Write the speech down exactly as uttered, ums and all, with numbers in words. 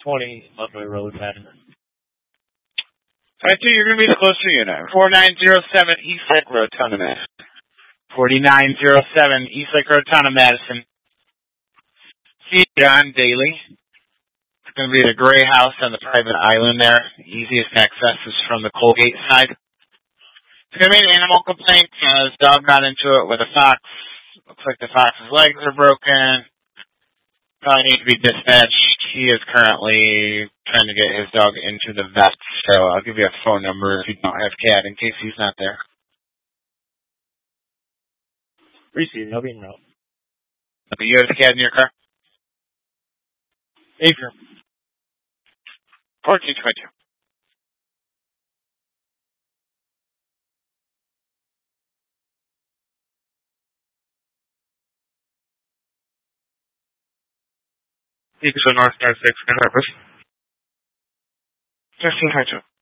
twenty Ludwig Road, Madison. I think you're going to be the closer unit. four nine zero seven Eastlake Road, Town of Madison. forty-nine oh seven Eastlake Road, Town of Madison. See John Daly. It's going to be the gray house on the private island there. Easiest access is from the Colgate side. It's going to be an animal complaint. Uh, his dog got into it with a fox. Looks like the fox's legs are broken. Probably need to be dispatched. He is currently trying to get his dog into the vet, so I'll give you a phone number if you don't have C A D in case he's not there. Receive, no being route. Okay, you have the C A D in your car? Affirm. fourteen twenty-two. Eagle North Star six, can I purpose? fifteen twenty-two.